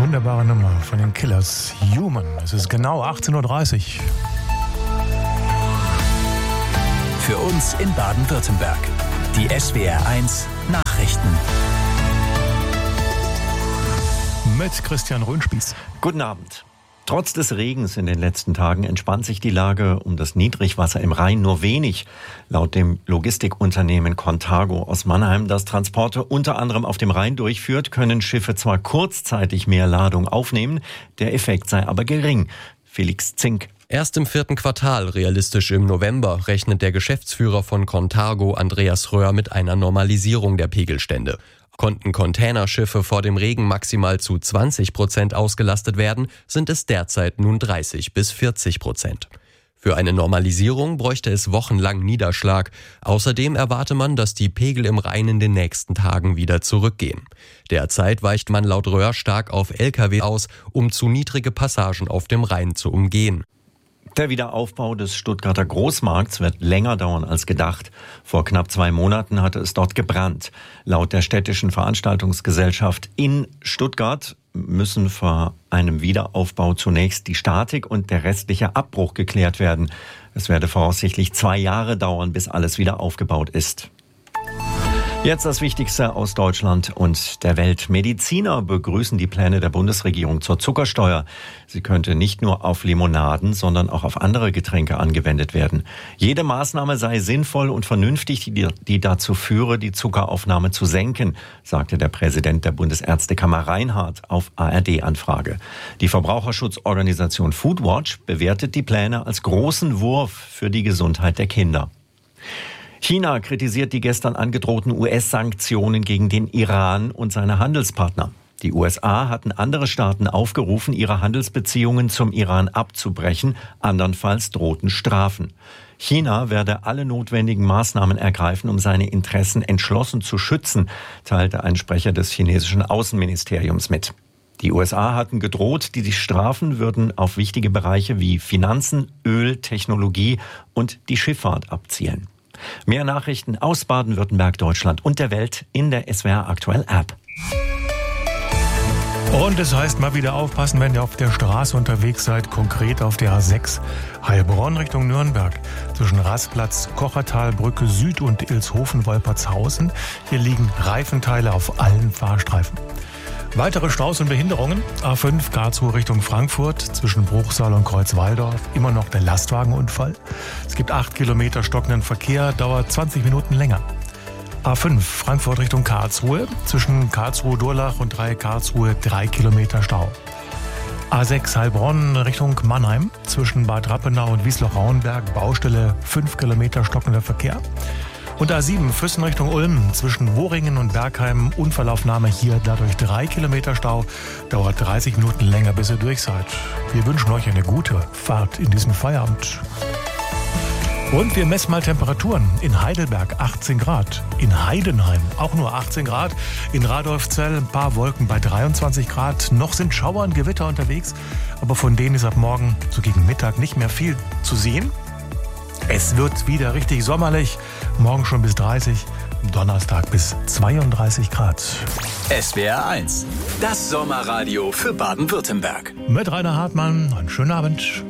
wunderbare Nummer von den Killers, Human. Es ist genau 18.30 Uhr. Für uns in Baden-Württemberg. Die SWR1 Nachrichten. Mit Christian Röhnspieß. Guten Abend. Trotz des Regens in den letzten Tagen entspannt sich die Lage um das Niedrigwasser im Rhein nur wenig. Laut dem Logistikunternehmen Contargo aus Mannheim, das Transporte unter anderem auf dem Rhein durchführt, können Schiffe zwar kurzzeitig mehr Ladung aufnehmen, der Effekt sei aber gering. Felix Zink. Erst im 4. Quartal, realistisch im November, rechnet der Geschäftsführer von Contargo, Andreas Röhr, mit einer Normalisierung der Pegelstände. Konnten Containerschiffe vor dem Regen maximal zu 20% ausgelastet werden, sind es derzeit nun 30-40%. Für eine Normalisierung bräuchte es wochenlang Niederschlag. Außerdem erwarte man, dass die Pegel im Rhein in den nächsten Tagen wieder zurückgehen. Derzeit weicht man laut Röhr stark auf Lkw aus, um zu niedrige Passagen auf dem Rhein zu umgehen. Der Wiederaufbau des Stuttgarter Großmarkts wird länger dauern als gedacht. Vor knapp 2 Monaten hatte es dort gebrannt. Laut der städtischen Veranstaltungsgesellschaft in Stuttgart müssen vor einem Wiederaufbau zunächst die Statik und der restliche Abbruch geklärt werden. Es werde voraussichtlich 2 Jahre dauern, bis alles wieder aufgebaut ist. Jetzt das Wichtigste aus Deutschland und der Welt. Mediziner begrüßen die Pläne der Bundesregierung zur Zuckersteuer. Sie könnte nicht nur auf Limonaden, sondern auch auf andere Getränke angewendet werden. Jede Maßnahme sei sinnvoll und vernünftig, die dazu führe, die Zuckeraufnahme zu senken, sagte der Präsident der Bundesärztekammer Reinhardt auf ARD-Anfrage. Die Verbraucherschutzorganisation Foodwatch bewertet die Pläne als großen Wurf für die Gesundheit der Kinder. China kritisiert die gestern angedrohten US-Sanktionen gegen den Iran und seine Handelspartner. Die USA hatten andere Staaten aufgerufen, ihre Handelsbeziehungen zum Iran abzubrechen, andernfalls drohten Strafen. China werde alle notwendigen Maßnahmen ergreifen, um seine Interessen entschlossen zu schützen, teilte ein Sprecher des chinesischen Außenministeriums mit. Die USA hatten gedroht, die Strafen würden auf wichtige Bereiche wie Finanzen, Öl, Technologie und die Schifffahrt abzielen. Mehr Nachrichten aus Baden-Württemberg, Deutschland und der Welt in der SWR Aktuell App. Und es heißt mal wieder aufpassen, wenn ihr auf der Straße unterwegs seid, konkret auf der A6 Heilbronn Richtung Nürnberg. Zwischen Rastplatz, Kochertalbrücke Süd und Ilshofen-Wolpertshausen. Hier liegen Reifenteile auf allen Fahrstreifen. Weitere Staus und Behinderungen. A5 Karlsruhe Richtung Frankfurt zwischen Bruchsal und Kreuzwaldorf. Immer noch der Lastwagenunfall. Es gibt 8 Kilometer stockenden Verkehr, dauert 20 Minuten länger. A5 Frankfurt Richtung Karlsruhe zwischen Karlsruhe-Durlach und Karlsruhe 3 Kilometer Stau. A6 Heilbronn Richtung Mannheim zwischen Bad Rappenau und Wiesloch-Rauenberg. Baustelle 5 Kilometer stockender Verkehr. Und A7 Füssen Richtung Ulm zwischen Woringen und Bergheim. Unfallaufnahme hier, dadurch 3 Kilometer Stau. Dauert 30 Minuten länger, bis ihr durch seid. Wir wünschen euch eine gute Fahrt in diesem Feierabend. Und wir messen mal Temperaturen. In Heidelberg 18 Grad. In Heidenheim auch nur 18 Grad. In Radolfzell ein paar Wolken bei 23 Grad. Noch sind Schauer und Gewitter unterwegs. Aber von denen ist ab morgen so gegen Mittag nicht mehr viel zu sehen. Es wird wieder richtig sommerlich. Morgen schon bis 30, Donnerstag bis 32 Grad. SWR1, das Sommerradio für Baden-Württemberg. Mit Rainer Hartmann, einen schönen Abend.